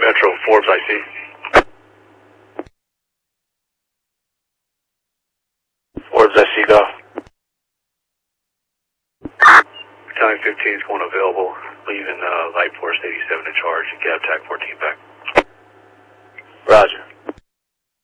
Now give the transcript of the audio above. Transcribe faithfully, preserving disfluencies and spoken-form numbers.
Metro, Forbes I C. Forbes I C, go. County fifteen is going available, leaving uh, Light Force eighty-seven in charge, cab tag fourteen back. Roger.